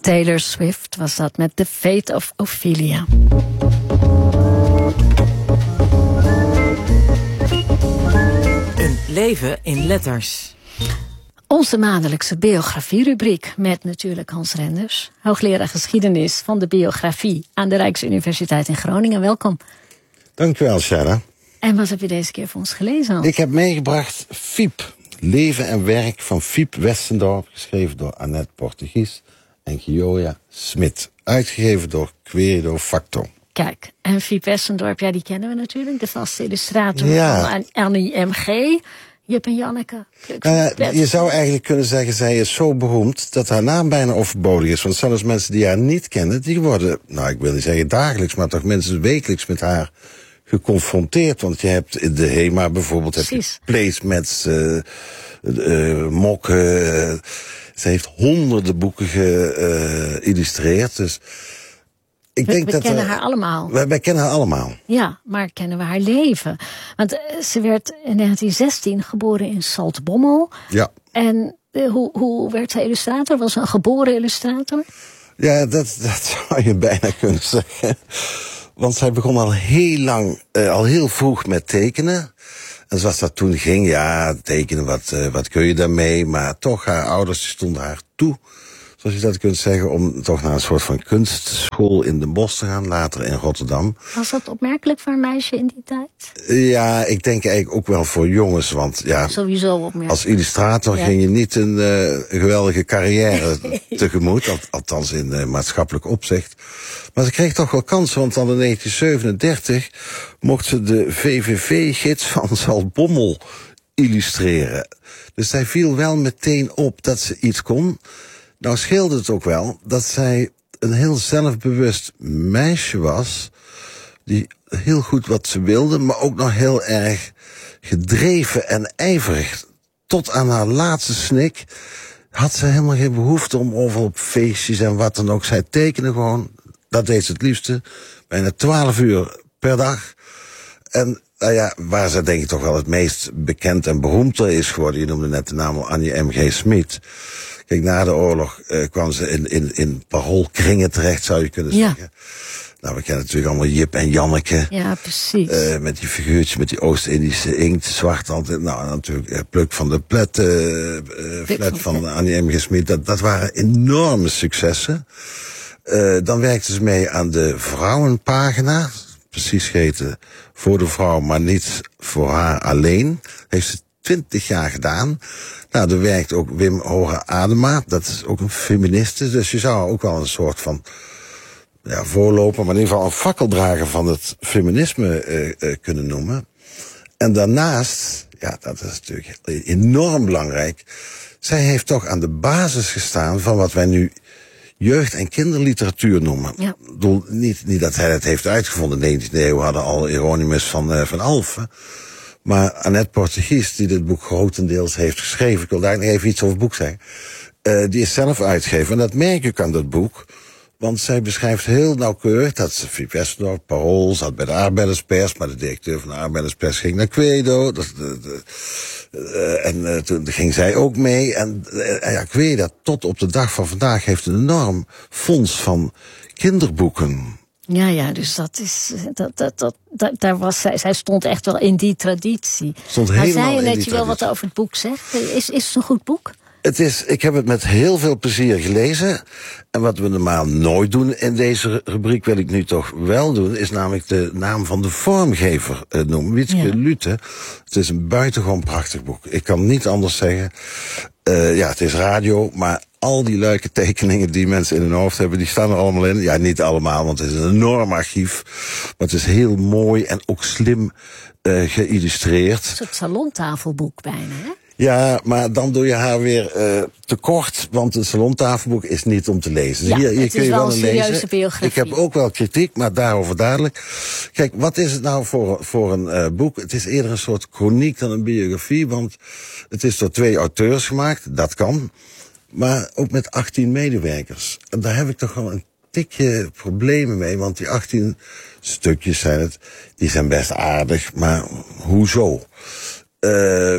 Taylor Swift was dat met The Fate of Ophelia. Een leven in letters. Onze maandelijkse biografie-rubriek met natuurlijk Hans Renders, hoogleraar geschiedenis van de biografie aan de Rijksuniversiteit in Groningen. Welkom. Dank u wel, Sarah. En wat heb je deze keer voor ons gelezen, Hans? Ik heb meegebracht Fiep, leven en werk van Fiep Westendorp, geschreven door Annette Portegies en Gioia Smit, uitgegeven door Querido Facto. Kijk, en Fiep Westendorp, ja, die kennen we natuurlijk, de vaste illustrator van Annie M.G., Jip en Janneke. Je zou eigenlijk kunnen zeggen, zij is zo beroemd dat haar naam bijna overbodig is. Want zelfs mensen die haar niet kennen, die worden, nou, ik wil niet zeggen dagelijks, maar toch minstens wekelijks met haar geconfronteerd. Want je hebt in de HEMA bijvoorbeeld, heb je placemats, mokken. Ze heeft honderden boeken geïllustreerd. Dus ik denk we kennen haar allemaal. Wij kennen haar allemaal. Ja, maar kennen we haar leven? Want ze werd in 1916 geboren in Zaltbommel. Ja. En hoe werd zij illustrator? Was ze een geboren illustrator? Ja, dat zou je bijna kunnen zeggen. Want zij begon al heel lang, al heel vroeg met tekenen. En zoals dat toen ging, ja, tekenen, wat kun je daarmee? Maar toch, haar ouders stonden haar toe, zoals je dat kunt zeggen, om toch naar een soort van kunstschool in Den Bosch te gaan, later in Rotterdam. Was dat opmerkelijk voor een meisje in die tijd? Ja, ik denk eigenlijk ook wel voor jongens, want ja, sowieso opmerkelijk. Als illustrator ging je niet een geweldige carrière tegemoet, althans in maatschappelijk opzicht. Maar ze kreeg toch wel kansen, want dan in 1937 mocht ze de VVV-gids van Zaltbommel illustreren. Dus zij viel wel meteen op dat ze iets kon. Nou scheelde het ook wel dat zij een heel zelfbewust meisje was, die heel goed wat ze wilde, maar ook nog heel erg gedreven en ijverig. Tot aan haar laatste snik had ze helemaal geen behoefte om overal op feestjes en wat dan ook. Zij tekende gewoon, dat deed ze het liefste, bijna 12 uur per dag. En nou ja, waar ze denk ik toch wel het meest bekend en beroemd is geworden, je noemde net de naam Annie M.G. Smit. Kijk, na de oorlog kwam ze in paroolkringen terecht, zou je kunnen zeggen. Nou, we kennen natuurlijk allemaal Jip en Janneke. Ja, precies. Met die figuurtjes, met die Oost-Indische inkt, zwart. Nou, natuurlijk Pluk van de Plet, Flat van Annie M.G. Smit. Dat waren enorme successen. Dan werkte ze mee aan de vrouwenpagina. Precies geheten voor de vrouw, maar niet voor haar alleen. Heeft ze 20 jaar gedaan. Nou, er werkt ook Wim Hoge-Adema. Dat is ook een feministe. Dus je zou ook wel een soort van voorloper, maar in ieder geval een fakkeldrager van het feminisme kunnen noemen. En daarnaast, ja, dat is natuurlijk enorm belangrijk, zij heeft toch aan de basis gestaan van wat wij nu jeugd- en kinderliteratuur noemen. Ja. Ik bedoel, niet dat hij het heeft uitgevonden. In de 19e eeuw hadden al Hieronymus van Alphen. Maar Annette Portegies, die dit boek grotendeels heeft geschreven, ik wil daar nog even iets over het boek zeggen, die is zelf uitgegeven. En dat merk ik aan dat boek. Want zij beschrijft heel nauwkeurig dat ze Fiep Westendorp, Parool, zat bij de Arbeiderspers, maar de directeur van de Arbeiderspers ging naar Querido. Toen ging zij ook mee. En Querido tot op de dag van vandaag heeft een enorm fonds van kinderboeken. Ja, dus dat is, daar was zij stond echt wel in die traditie. Maar zei je net, je wil wat over het boek zeggen. Is het een goed boek? Ik heb het met heel veel plezier gelezen. En wat we normaal nooit doen in deze rubriek, wil ik nu toch wel doen, is namelijk de naam van de vormgever noemen. Wietske Lute. Het is een buitengewoon prachtig boek. Ik kan niet anders zeggen. Het is radio, maar al die leuke tekeningen die mensen in hun hoofd hebben, die staan er allemaal in. Ja, niet allemaal, want het is een enorm archief. Maar het is heel mooi en ook slim geïllustreerd. Een soort salontafelboek bijna, hè? Ja, maar dan doe je haar weer tekort, want een salontafelboek is niet om te lezen. Ja, hier kun je wel een serieuze biografie. Ik heb ook wel kritiek, maar daarover dadelijk. Kijk, wat is het nou voor een boek? Het is eerder een soort chroniek dan een biografie, want het is door 2 auteurs gemaakt, dat kan. Maar ook met 18 medewerkers. En daar heb ik toch wel een tikje problemen mee, want die 18 stukjes die zijn best aardig, maar hoezo?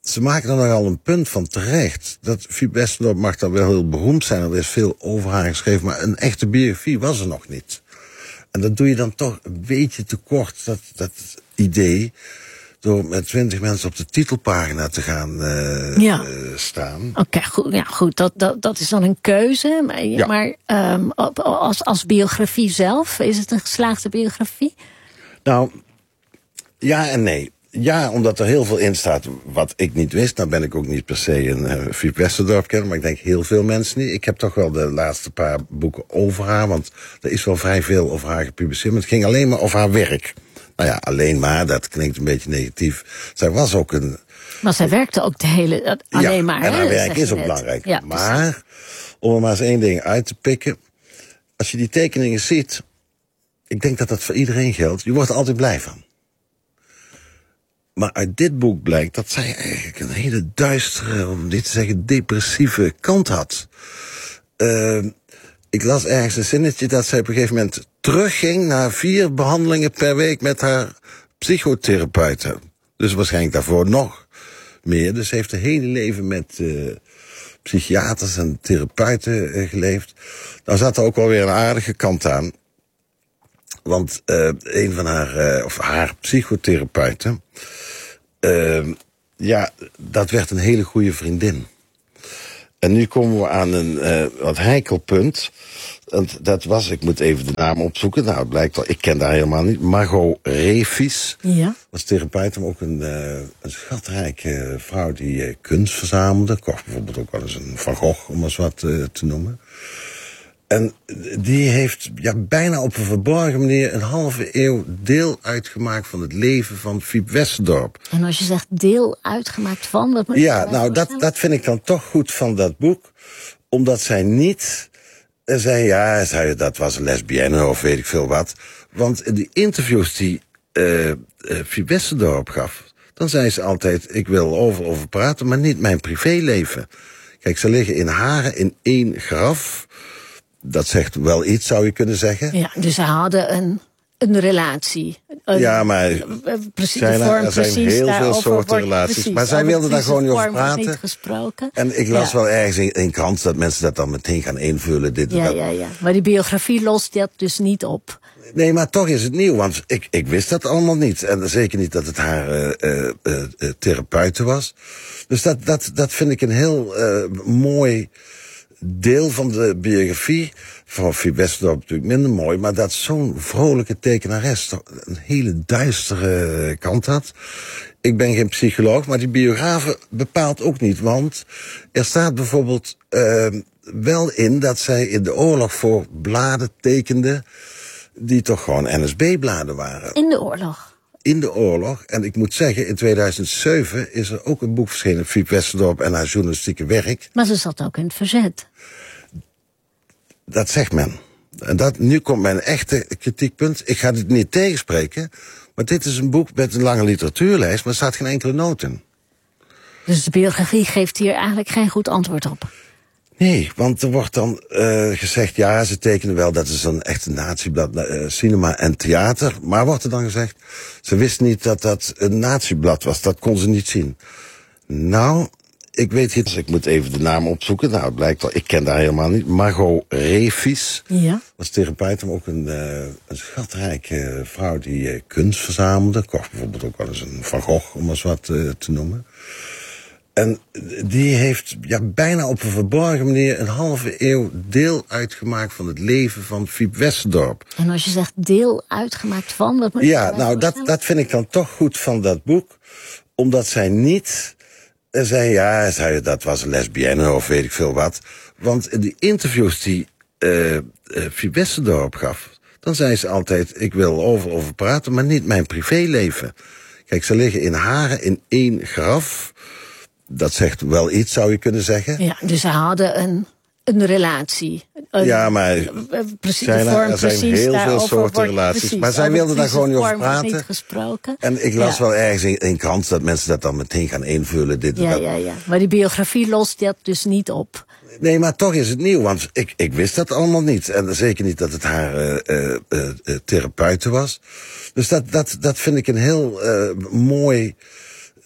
ze maken er nogal een punt van terecht. Dat Fiep Westendorp mag dan wel heel beroemd zijn, er is veel over haar geschreven, maar een echte biografie was er nog niet. En dat doe je dan toch een beetje tekort, dat idee, door met 20 mensen op de titelpagina te gaan staan. Oké, goed. Ja, goed. Dat is dan een keuze. Maar als biografie zelf, is het een geslaagde biografie? Nou, ja en nee. Ja, omdat er heel veel in staat wat ik niet wist. Nou ben ik ook niet per se een Fiep Westendorp kenner, maar ik denk heel veel mensen niet. Ik heb toch wel de laatste paar boeken over haar, want er is wel vrij veel over haar gepubliceerd. Maar het ging alleen maar over haar werk. Nou ja, alleen maar, dat klinkt een beetje negatief. Zij was ook een... Maar zij werkte ook de hele... Alleen maar, en haar werk is ook belangrijk. Ja, maar, om er maar eens één ding uit te pikken. Als je die tekeningen ziet, ik denk dat dat voor iedereen geldt. Je wordt er altijd blij van. Maar uit dit boek blijkt dat zij eigenlijk een hele duistere, om niet te zeggen depressieve kant had. Ik las ergens een zinnetje dat zij op een gegeven moment terugging naar 4 behandelingen per week met haar psychotherapeuten. Dus waarschijnlijk daarvoor nog meer. Dus ze heeft het hele leven met psychiaters en therapeuten geleefd. Nou zat er ook wel weer een aardige kant aan. Want een van haar psychotherapeuten, dat werd een hele goede vriendin. En nu komen we aan een wat heikel punt. Want dat was, ik moet even de naam opzoeken. Nou, het blijkt wel, ik ken daar helemaal niet. Margot Reefies. Ja. Was therapeut, maar ook een schatrijke vrouw die kunst verzamelde. Kocht bijvoorbeeld ook wel eens een Van Gogh, om eens wat te noemen. En die heeft bijna op een verborgen manier een halve eeuw deel uitgemaakt van het leven van Fiep Westendorp. En als je zegt deel uitgemaakt van... Wat moet dat vind ik dan toch goed van dat boek. Omdat zij niet zei, dat was een lesbienne of weet ik veel wat. Want in die interviews die Fiep Westendorp gaf, dan zei ze altijd, ik wil over praten, maar niet mijn privéleven. Kijk, ze liggen in haren in 1 graf. Dat zegt wel iets, zou je kunnen zeggen. Ja, dus ze hadden een relatie. Maar er zijn heel veel soorten relaties. Precies, maar zij wilde daar gewoon niet over praten. Niet gesproken. En ik las wel ergens in krant dat mensen dat dan meteen gaan invullen. Ja. Maar die biografie lost dat dus niet op. Nee, maar toch is het nieuw, want ik wist dat allemaal niet. En zeker niet dat het haar therapeute was. Dus dat vind ik een heel mooi deel van de biografie. Van Fiep Westendorp natuurlijk minder mooi, maar dat zo'n vrolijke tekenares toch een hele duistere kant had. Ik ben geen psycholoog, maar die biografe bepaalt ook niet, want er staat bijvoorbeeld wel in dat zij in de oorlog voor bladen tekende die toch gewoon NSB-bladen waren. In de oorlog? In de oorlog. En ik moet zeggen, in 2007 is er ook een boek verschenen, Fiep Westendorp en haar journalistieke werk. Maar ze zat ook in het verzet. Dat zegt men. En nu komt mijn echte kritiekpunt. Ik ga het niet tegenspreken, maar dit is een boek met een lange literatuurlijst, maar er staat geen enkele noot in. Dus de biografie geeft hier eigenlijk geen goed antwoord op? Nee, want er wordt dan gezegd, ja, ze tekenen wel, dat is een echte natieblad, cinema en theater. Maar wordt er dan gezegd, ze wist niet dat dat een natieblad was, dat kon ze niet zien. Nou, ik weet niet, ik moet even de naam opzoeken. Nou, het blijkt wel, ik ken daar helemaal niet. Margot Reefies. Ja. Was therapeut, maar ook een schatrijke vrouw die kunst verzamelde. Kocht bijvoorbeeld ook wel eens een Van Gogh, om eens wat te noemen. En die heeft bijna op een verborgen manier een halve eeuw deel uitgemaakt van het leven van Fiep Westendorp. En als je zegt deel uitgemaakt van... Wat moet dat vind ik dan toch goed van dat boek. Omdat zij niet zei, dat was een lesbienne of weet ik veel wat. Want in die interviews die Fiep Westendorp gaf, dan zei ze altijd, ik wil over praten, maar niet mijn privéleven. Kijk, ze liggen in haren in 1 graf. Dat zegt wel iets, zou je kunnen zeggen. Ja, dus ze hadden een relatie. Maar er zijn heel veel soorten relaties. Precies, maar zij wilde daar gewoon niet over praten. Niet gesproken. En ik las wel ergens in krant dat mensen dat dan meteen gaan invullen. Ja. Maar die biografie lost dat dus niet op. Nee, maar toch is het nieuw, want ik wist dat allemaal niet. En zeker niet dat het haar therapeute was. Dus dat vind ik een heel mooi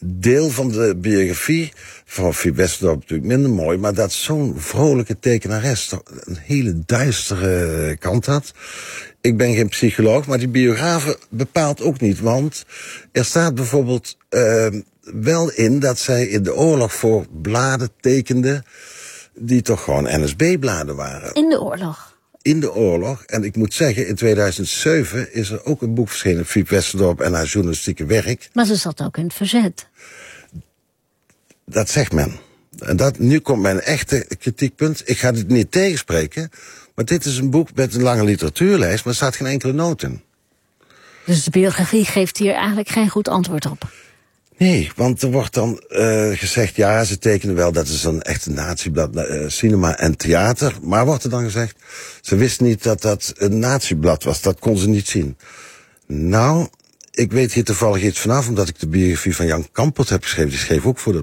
deel van de biografie van Fiep Westendorp natuurlijk minder mooi, maar dat zo'n vrolijke tekenares toch een hele duistere kant had. Ik ben geen psycholoog, maar die biografe bepaalt ook niet, want er staat bijvoorbeeld wel in dat zij in de oorlog voor bladen tekende die toch gewoon NSB-bladen waren. In de oorlog? In de oorlog. En ik moet zeggen, in 2007 is er ook een boek verschenen, Fiep Westendorp en haar journalistieke werk. Maar ze zat ook in het verzet. Dat zegt men. En nu komt mijn echte kritiekpunt. Ik ga dit niet tegenspreken, maar dit is een boek met een lange literatuurlijst, maar er staat geen enkele noot in. Dus de biografie geeft hier eigenlijk geen goed antwoord op? Nee, want er wordt dan gezegd, ja, ze tekenen wel, dat is een echte natieblad, cinema en theater. Maar wordt er dan gezegd, ze wist niet dat dat een natieblad was, dat kon ze niet zien. Nou, ik weet hier toevallig iets vanaf, omdat ik de biografie van Jan Kampert heb geschreven. Die schreef ook voor de